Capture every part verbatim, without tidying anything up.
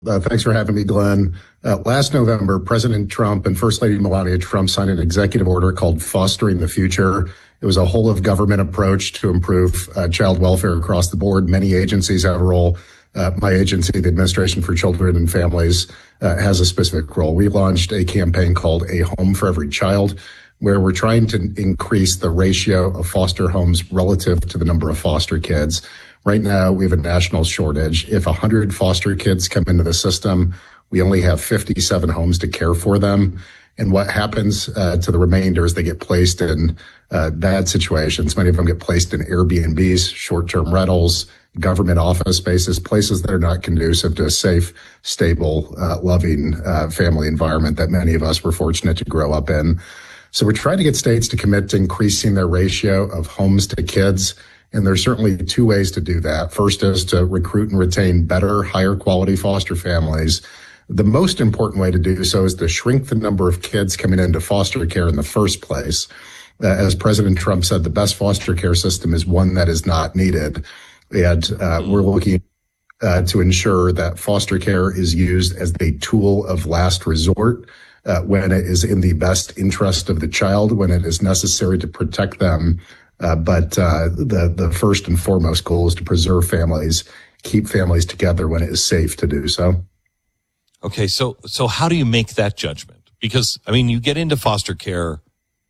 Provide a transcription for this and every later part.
Uh, thanks for having me, Glenn. Uh, last November, President Trump and First Lady Melania Trump signed an executive order called Fostering the Future. It was a whole of government approach to improve uh, child welfare across the board. Many agencies have a role. Uh, my agency, the Administration for Children and Families, uh, has a specific role. We launched a campaign called A Home for Every Child, where we're trying to increase the ratio of foster homes relative to the number of foster kids. Right now, we have a national shortage. If one hundred foster kids come into the system, we only have fifty-seven homes to care for them. And what happens uh, to the remainder is they get placed in uh, bad situations. Many of them get placed in Airbnbs, short-term rentals, government office spaces, places that are not conducive to a safe, stable, uh, loving uh, family environment that many of us were fortunate to grow up in. So we're trying to get states to commit to increasing their ratio of homes to kids. And there's certainly two ways to do that. First is to recruit and retain better, higher quality foster families. The most important way to do so is to shrink the number of kids coming into foster care in the first place. Uh, as President Trump said, the best foster care system is one that is not needed. And uh, we're looking uh, to ensure that foster care is used as a tool of last resort uh, when it is in the best interest of the child, when it is necessary to protect them. Uh, but uh, the, the first and foremost goal is to preserve families, keep families together when it is safe to do so. Okay, so so how do you make that judgment? Because, I mean, you get into foster care,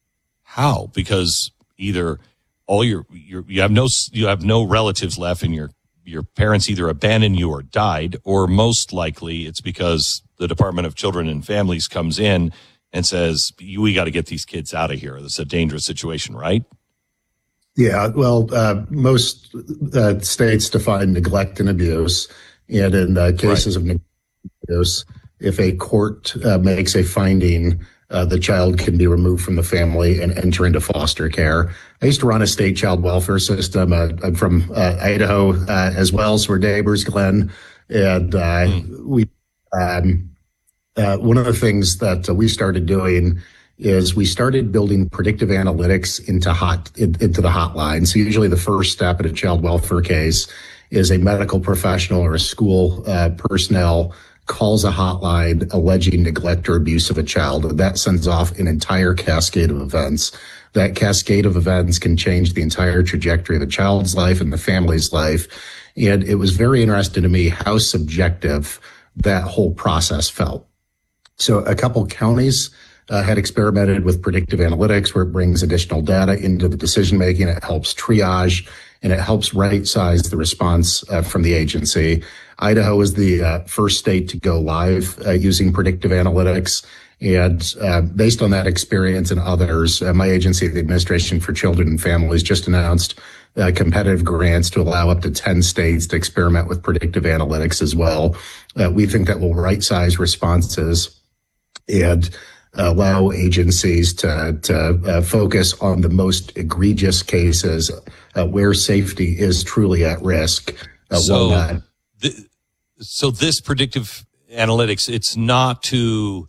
how? Because either all your, your you have no you have no relatives left and your your parents either abandoned you or died, or most likely it's because the Department of Children and Families comes in and says, we got to get these kids out of here. This is a dangerous situation, right? Yeah, well, uh, most uh, states define neglect and abuse. And in uh, cases right. of neglect and abuse, if a court uh, makes a finding, uh, the child can be removed from the family and enter into foster care. I used to run a state child welfare system. Uh, I'm from uh, Idaho uh, as well, so we're neighbors, Glenn. And uh, mm. we, um, uh, one of the things that uh, we started doing is we started building predictive analytics into hot in, into the hotline. So usually the first step in a child welfare case is a medical professional or a school uh, personnel calls a hotline alleging neglect or abuse of a child. And that sends off an entire cascade of events. That cascade of events can change the entire trajectory of the child's life and the family's life. And it was very interesting to me how subjective that whole process felt. So a couple counties Uh, had experimented with predictive analytics where it brings additional data into the decision making. It helps triage and it helps right size the response uh, from the agency. Idaho is the uh, first state to go live uh, using predictive analytics. And uh, based on that experience and others, uh, my agency, the Administration for Children and Families, just announced uh, competitive grants to allow up to ten states to experiment with predictive analytics as well. Uh, we think that will right size responses and allow agencies to, to uh, focus on the most egregious cases uh, where safety is truly at risk. Uh, so, th- so this predictive analytics, it's not to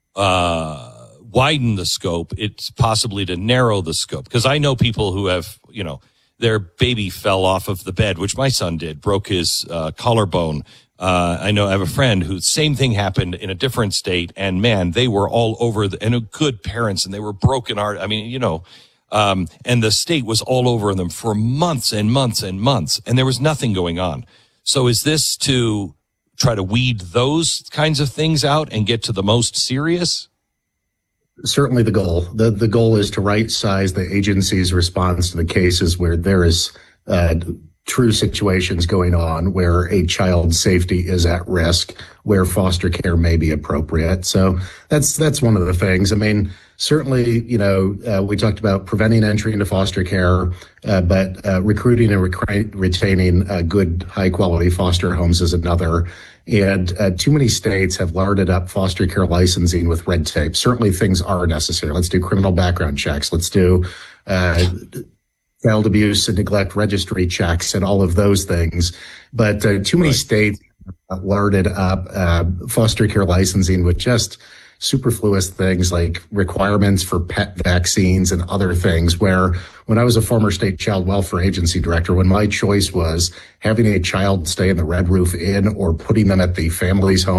uh, widen the scope. It's possibly to narrow the scope. Because I know people who have, you know, their baby fell off of the bed, which my son did, broke his uh, collarbone. Uh, I know I have a friend who same thing happened in a different state, and man, they were all over the, and good parents, and they were broken heart. I mean, you know, um, and the state was all over them for months and months and months, and there was nothing going on. So is this to try to weed those kinds of things out and get to the most serious? Certainly the goal. The, the goal is to right size the agency's response to the cases where there is, uh, true situations going on where a child's safety is at risk, where foster care may be appropriate. So that's that's one of the things. I mean, certainly, you know, uh, we talked about preventing entry into foster care, uh, but uh, recruiting and rec- retaining uh, good, high-quality foster homes is another. And uh, too many states have larded up foster care licensing with red tape. Certainly things are necessary. Let's do criminal background checks. Let's do uh child abuse and neglect registry checks and all of those things. But uh, too many right. states larded up uh, foster care licensing with just superfluous things like requirements for pet vaccines and other things, where when I was a former state child welfare agency director, when my choice was having a child stay in the Red Roof Inn or putting them at the family's home